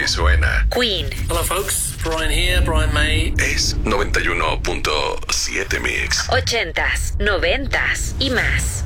que suena. Queen. Hello folks, Brian here, Brian May. Es 91.7 Mix. 80s, 90s y más.